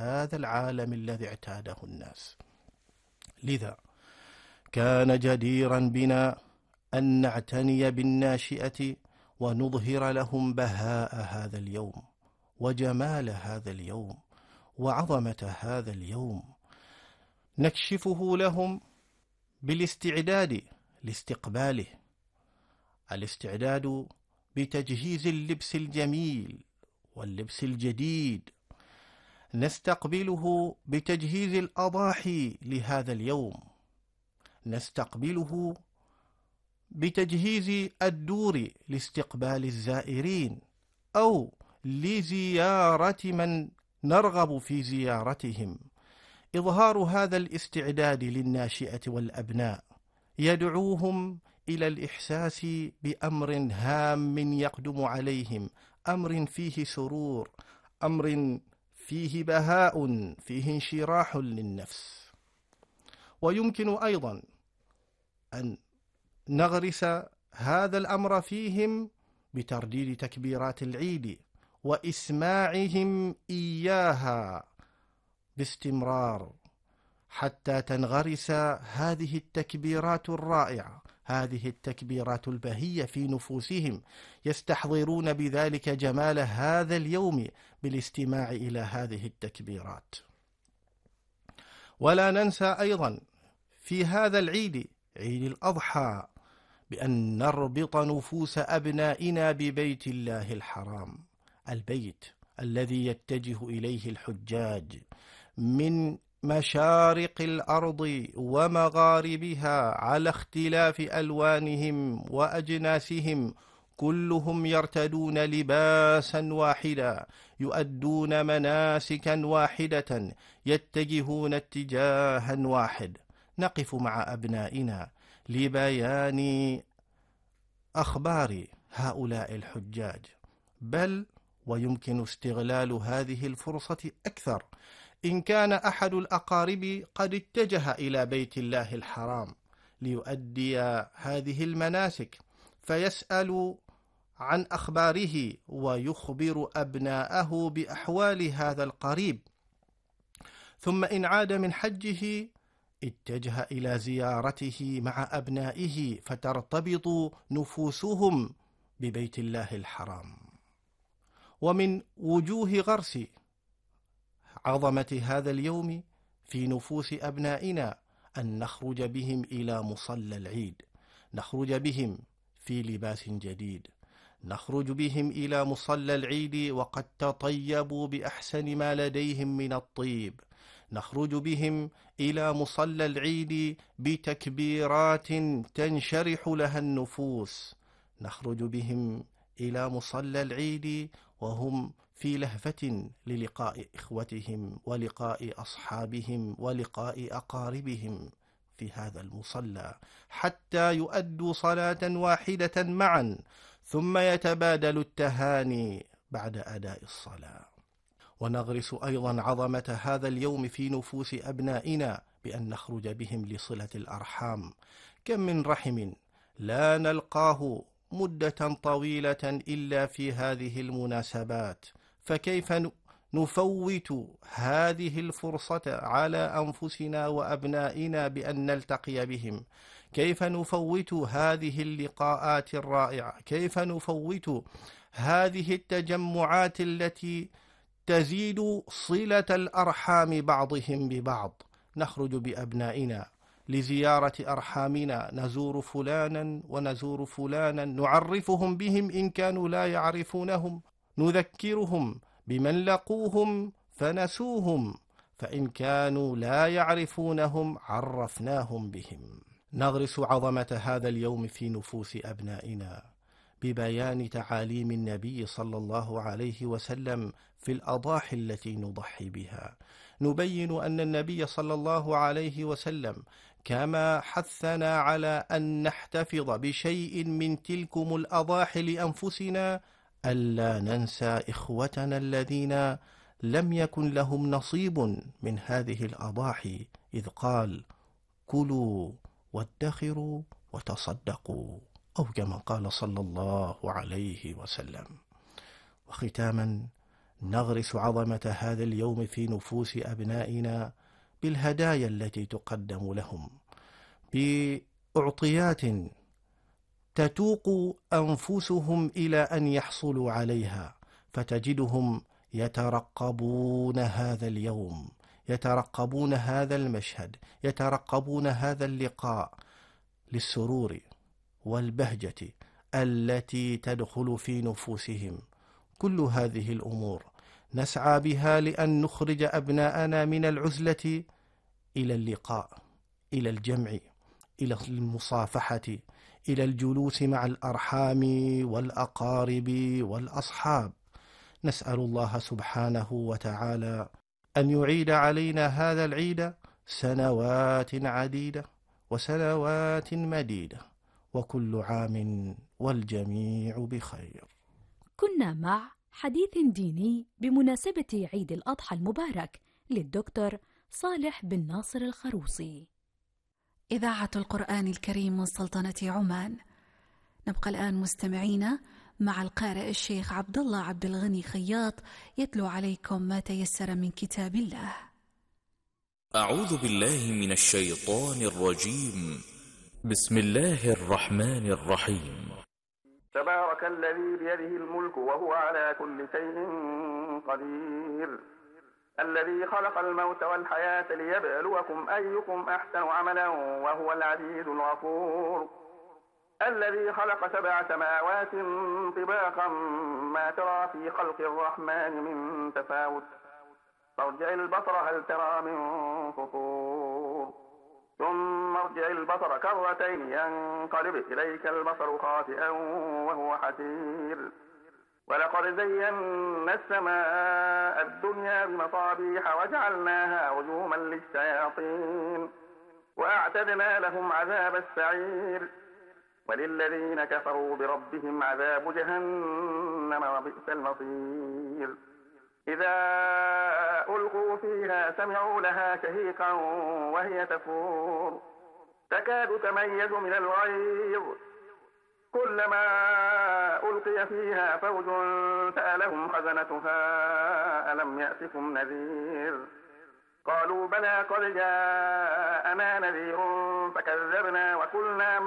هذا العالم الذي اعتاده الناس. لذا كان جديرا بنا أن نعتني بالناشئة ونظهر لهم بهاء هذا اليوم وجمال هذا اليوم وعظمة هذا اليوم، نكشفه لهم بالاستعداد لاستقباله. الاستعداد بتجهيز اللبس الجميل واللبس الجديد، نستقبله بتجهيز الأضاحي لهذا اليوم، نستقبله بتجهيز الدور لاستقبال الزائرين أو لزيارة من نرغب في زيارتهم. إظهار هذا الاستعداد للناشئة والأبناء يدعوهم إلى الإحساس بأمر هام يقدم عليهم، أمر فيه سرور، أمر فيه بهاء، فيه انشراح للنفس. ويمكن أيضا أن نغرس هذا الأمر فيهم بترديد تكبيرات العيد وإسماعهم إياها باستمرار، حتى تنغرس هذه التكبيرات الرائعة، هذه التكبيرات البهية في نفوسهم، يستحضرون بذلك جمال هذا اليوم بالاستماع إلى هذه التكبيرات. ولا ننسى أيضا في هذا العيد، عيد الأضحى، بأن نربط نفوس أبنائنا ببيت الله الحرام، البيت الذي يتجه إليه الحجاج من مشارق الأرض ومغاربها على اختلاف ألوانهم وأجناسهم، كلهم يرتدون لباسا واحدا، يؤدون مناسكا واحدة، يتجهون اتجاها واحد. نقف مع أبنائنا لبيان أخبار هؤلاء الحجاج، بل ويمكن استغلال هذه الفرصة أكثر إن كان أحد الأقارب قد اتجه إلى بيت الله الحرام ليؤدي هذه المناسك، فيسأل عن أخباره ويخبر أبناءه بأحوال هذا القريب، ثم إن عاد من حجه اتجه إلى زيارته مع أبنائه، فترتبط نفوسهم ببيت الله الحرام. ومن وجوه غرس عظمة هذا اليوم في نفوس أبنائنا أن نخرج بهم إلى مصلى العيد، نخرج بهم في لباس جديد، نخرج بهم إلى مصلى العيد وقد تطيبوا بأحسن ما لديهم من الطيب، نخرج بهم إلى مصلى العيد بتكبيرات تنشرح لها النفوس، نخرج بهم إلى مصلى العيد وهم في لهفة للقاء إخوتهم ولقاء أصحابهم ولقاء أقاربهم في هذا المصلى، حتى يؤدوا صلاة واحدة معا، ثم يتبادل التهاني بعد أداء الصلاة. ونغرس أيضا عظمة هذا اليوم في نفوس أبنائنا بأن نخرج بهم لصلة الأرحام. كم من رحم لا نلقاه مدة طويلة إلا في هذه المناسبات، فكيف نفوت هذه الفرصة على أنفسنا وأبنائنا بأن نلتقي بهم؟ كيف نفوت هذه اللقاءات الرائعة؟ كيف نفوت هذه التجمعات التي تزيد صلة الأرحام بعضهم ببعض؟ نخرج بأبنائنا لزيارة أرحامنا، نزور فلانا ونزور فلانا، نعرفهم بهم إن كانوا لا يعرفونهم، نذكرهم بمن لقوهم فنسوهم، فإن كانوا لا يعرفونهم عرفناهم بهم. نغرس عظمة هذا اليوم في نفوس أبنائنا ببيان تعاليم النبي صلى الله عليه وسلم في الأضاحي التي نضحي بها. نبين أن النبي صلى الله عليه وسلم كما حثنا على أن نحتفظ بشيء من تلكم الأضاحي لأنفسنا، ألا ننسى إخوتنا الذين لم يكن لهم نصيب من هذه الأضاحي، إذ قال: كلوا وادخروا وتصدقوا، أو كما قال صلى الله عليه وسلم. وختاما نغرس عظمة هذا اليوم في نفوس أبنائنا بالهدايا التي تقدم لهم، بأعطيات تتوق أنفسهم إلى أن يحصلوا عليها، فتجدهم يترقبون هذا اليوم، يترقبون هذا المشهد، يترقبون هذا اللقاء للسرور والبهجة التي تدخل في نفوسهم. كل هذه الأمور نسعى بها لأن نخرج أبناءنا من العزلة إلى اللقاء، إلى الجمع، إلى المصافحة، إلى الجلوس مع الأرحام والأقارب والأصحاب. نسأل الله سبحانه وتعالى أن يعيد علينا هذا العيد سنوات عديدة وسنوات مديدة، وكل عام والجميع بخير. كنا مع حديث ديني بمناسبة عيد الأضحى المبارك للدكتور صالح بن ناصر الخروصي. إذاعة القرآن الكريم من سلطنة عمان. نبقى الآن مستمعين مع القارئ الشيخ عبد الله عبد الغني خياط يتلو عليكم ما تيسر من كتاب الله. أعوذ بالله من الشيطان الرجيم. بسم الله الرحمن الرحيم. تبارك الذي بيده الملك وهو على كل شيء قدير، الذي خلق الموت والحياة ليبلوكم أيكم أحسن عملا وهو العزيز الغفور، الذي خلق 7 سماوات طباقا ما ترى في خلق الرحمن من تفاوت، فارجع البصر هل ترى من فطور، ثم ارجع البصر كرتين ينقلب إليك البصر خاسئا وهو حسير، ولقد زينا السماء الدنيا بمصابيح وجعلناها رجوما للشياطين وأعتدنا لهم عذاب السعير، وللذين كفروا بربهم عذاب جهنم وبئس المصير. إذا ألقوا فيها سمعوا لها شهيقا وهي تفور، تكاد تميز من الغيظ، كلما ألقي فيها فوج سألهم خزنتها ألم يأتكم نذير، قالوا بلى قد جاءنا نذير فكذبنا وقلنا